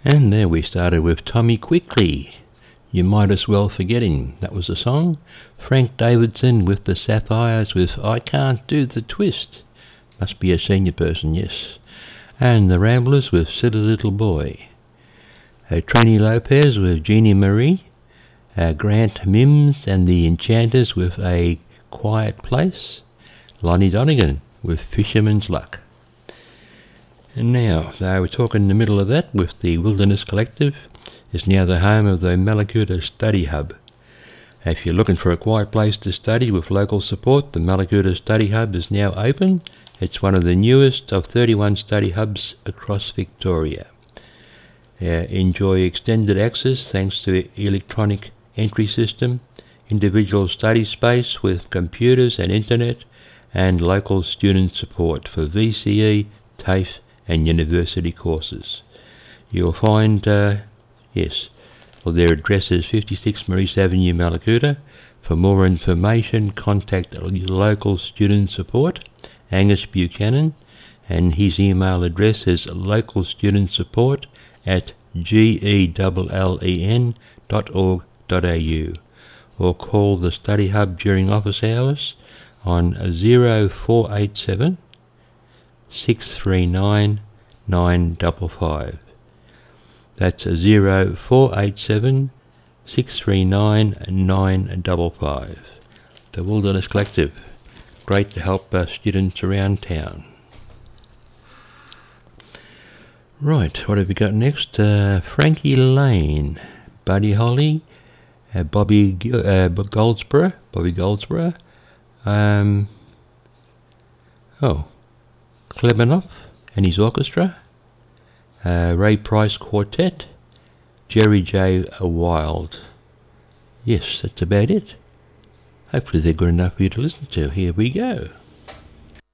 And there we started with Tommy Quickly. You might as well forget him. That was the song. Frank Davidson with the Sapphires with I Can't Do the Twist. Must be a senior person, yes. And the Ramblers with Silly Little Boy. Trini Lopez with Jeannie Marie. Grant Mims and the Enchanters with A Quiet Place. Lonnie Donegan with Fisherman's Luck. And now, we're talking in the middle of that with the Wilderness Collective. It's now the home of the Malakuta Study Hub. If you're looking for a quiet place to study with local support, the Malakuta Study Hub is now open. It's one of the newest of 31 study hubs across Victoria. Enjoy extended access thanks to electronic entry system, individual study space with computers and internet, and local student support for VCE, TAFE and university courses. You'll find, their address is 56 Maurice Avenue, Malakuta. For more information, contact local student support, Angus Buchanan, and his email address is localstudentsupport@gellen.org.au, or call the Study Hub during office hours on 0487 639 955. That's 0487 639 955. The Wilderness Collective. Great to help students around town. Right, what have we got next? Frankie Lane, Buddy Holly, Bobby Goldsborough. Klebanov and his orchestra, Ray Price Quartet, Jerry J. Wild. Yes, that's about it. Hopefully they're good enough for you to listen to. Here we go.